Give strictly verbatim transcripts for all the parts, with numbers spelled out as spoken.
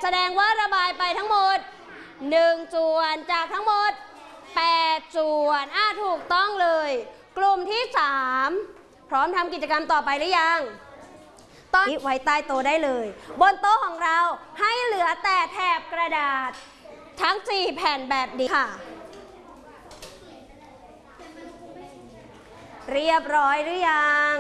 แสดงว่าระบายไปทั้งหมดหนึ่งส่วนจากทั้งหมดแปดส่วนอ่ะถูกต้องเลยกลุ่มที่สามพร้อมทำกิจกรรมต่อไปหรือยังตอนนี้ไว้ใต้โต๊ะได้เลยบนโต๊ะของเราให้เหลือแต่แถบกระดาษทั้งสี่แผ่นแบบนี้ค่ะเรียบร้อยหรือยัง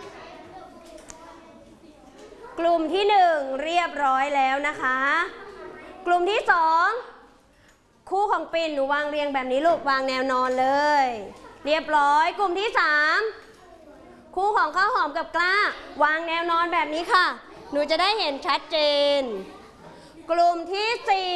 กลุ่มที่หนึ่งเรียบร้อยแล้วนะคะกลุ่มที่สองคู่ของปิ่นหนูวางเรียงแบบนี้ลูกวางแนวนอนเลยเรียบร้อยกลุ่มที่สามคู่ของข้าวหอมกับกล้าวางแนวนอนแบบนี้ค่ะหนูจะได้เห็นชัดเจนกลุ่มที่สี่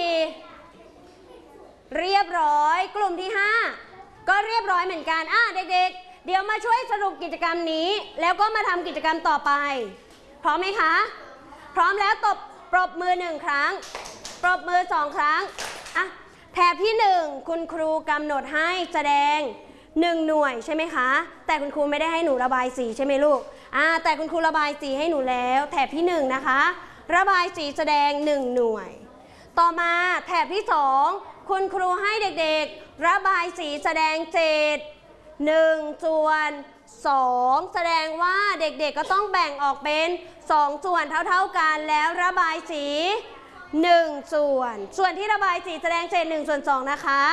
เรียบร้อยกลุ่มที่ห้าก็เรียบร้อยเหมือนกันอ่ะเด็กๆเดี๋ยวมาช่วยสรุปกิจกรรมนี้แล้วก็มาทำกิจกรรมต่อไปพร้อมไหมคะพร้อมแล้วตบปรบมือหนึ่งครั้งปรบมือสองครั้งอ่ะแถบที่หนึ่งคุณครูกำหนดให้แสดงหนึ่งหน่วยใช่ไหมคะแต่คุณครูไม่ได้ให้หนูระบายสีใช่ไหมลูกอ่าแต่คุณครูระบายสีให้หนูแล้วแถบที่หนึ่งนะคะระบายสีแสดงหนึ่งหน่วยต่อมาแถบที่สองคุณครูให้เด็กๆระบายสีแสดงเศษหนึ่งส่วนสองแสดงว่าเด็กๆก็ต้องแบ่งออกเป็นสองส่วนเท่าๆกันแล้วระบายสีหนึ่งส่วนส่วนที่ระบายสีแสดงเศษหนึ่งส่วนสองนะคะ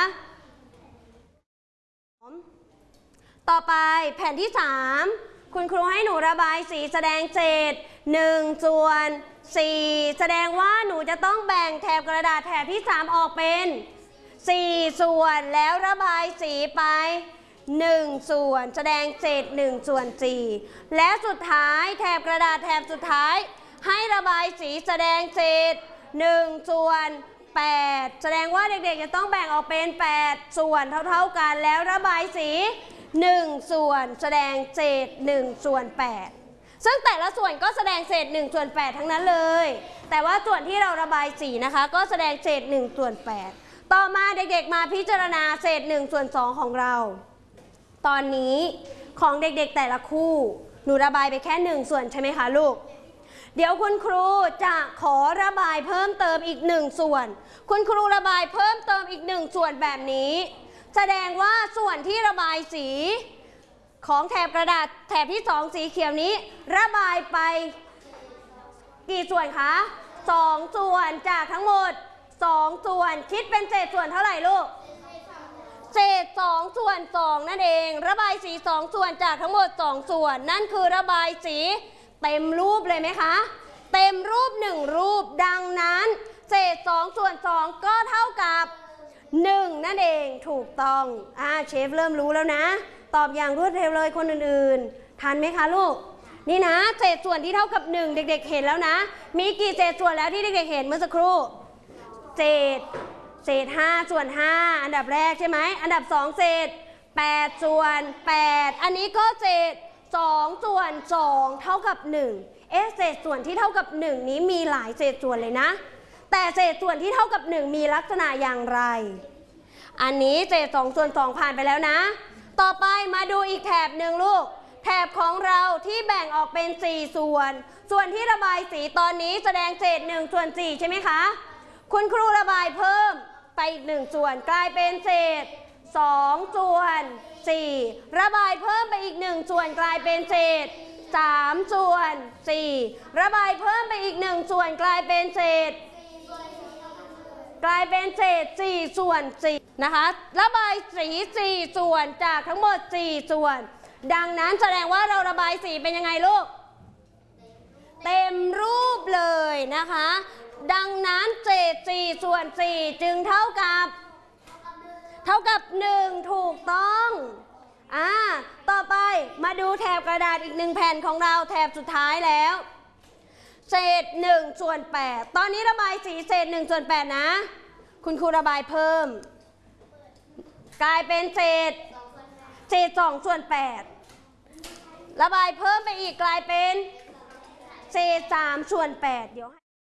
ต่อไปแผ่นที่สามคุณครูให้หนูระบายสีแสดงเศษหนึ่งส่วนสี่แสดงว่าหนูจะต้องแบ่งแถบกระดาษแถบที่สามออกเป็นสี่ส่วนแล้วระบายสีไปหนึ่งส่วนแสดงเศษหนึ่งส่วนสี่และสุดท้ายแถบกระดาษแถบสุดท้ายให้ระบายสีแสดงเศษหนึ่งส่วนแปดแสดงว่าเด็กๆจะต้องแบ่งออกเป็นแปดส่วนเท่าๆกันแล้วระบายสีหนึ่งส่วนแสดงเศษหนึ่งส่วนแปดซึ่งแต่ละส่วนก็แสดงเศษหนึ่งส่วนแปดทั้งนั้นเลยแต่ว่าส่วนที่เราระบายสีนะคะก็แสดงเศษหนึ่งส่วนแปดต่อมาเด็กๆมาพิจารณาเศษหนึ่งส่วนสองของเราตอนนี้ของเด็กๆแต่ละคู่หนูระบายไปแค่หนึ่งส่วนใช่ไหมคะลูกเดี๋ยวคุณครูจะขอระบายเพิ่มเติมอีกหนึ่งส่วนคุณครูระบายเพิ่มเติมอีกหนึ่งส่วนแบบนี้แสดงว่าส่วนที่ระบายสีของแถบกระดาษแถบที่สองสีเขียวนี้ระบายไปกี่ส่วนคะสองส่วนจากทั้งหมดสองส่วนคิดเป็นเศษส่วนเท่าไหร่ลูกเศษสองส่วนสองนั่นเองระบายสีสองส่วนจากทั้งหมดสองส่วนนั่นคือระบายสีเต็มรูปเลยไหมคะเต็มรูปหนึ่งรูปดังนั้นเศษสองส่วนสองก็เท่ากับหนึ่งนั่นเองถูกต้องอ่าเชฟเริ่มรู้แล้วนะตอบอย่างรวดเร็วเลยคนอื่นๆทันไหมคะลูกนี่นะเศษส่วนที่เท่ากับหนึ่งเด็กๆเห็นแล้วนะมีกี่เศษส่วนแล้วที่เด็กๆเห็นเมื่อสักครู่เศษเศษห้าส่วนห้าอันดับแรกใช่ไหมอันดับสองเศษแปดส่วนแปดอันนี้ก็เศษสองส่วนสองเท่ากับหนึ่งเอ๊ะเศษส่วนที่เท่ากับหนึ่งนี้มีหลายเศษส่วนเลยนะแต่เศษส่วนที่เท่ากับหนึ่งมีลักษณะอย่างไรอันนี้เศษสองส่วนสองผ่านไปแล้วนะต่อไปมาดูอีกแถบหนึ่งลูกแถบของเราที่แบ่งออกเป็นสี่ส่วนส่วนที่ระบายสีตอนนี้แสดงเศษหนึ่งส่วนสี่ใช่ไหมคะคุณครูระบายเพิ่มไปอีกหนึ่งส่วนกลายเป็นเศษสองส่วนสี่ระบายเพิ่มไปอีกหนึ่งส่วนกลายเป็นเศษสามส่วนสี่ระบายเพิ่มไปอีกหนึ่งส่วนกลายเป็นเศษกลายเป็นเศษสี่ส่วนสี่นะคะระบายสีสี่ส่วนจากทั้งหมดสี่ส่วนดังนั้นแสดงว่าเราระบายสีเป็นยังไงลูกเต็มรูปเลยนะคะดังนั้นเศษสี่ส่วนสี่จึงเท่ากับเท่ากับหนึ่งถูกต้องอ่าต่อไปมาดูแถบกระดาษอีกหนึ่งแผ่นของเราแถบสุดท้ายแล้วเศษหนึ่งส่วนแปดตอนนี้ระบายสีเศษหนึ่งส่วนแปดนะคุณครูระบายเพิ่มกลายเป็นเศษเศษสองส่วนแปดระบายเพิ่มไปอีกกลายเป็นเศษสามส่วนแปดเดี๋ยวให้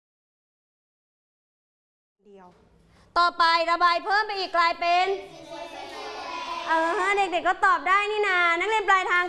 เดียวต่อไประบายเพิ่มไปอีกกลายเป็นเออเด็กๆก็ตอบได้นี่นานักเรียนปลายทาง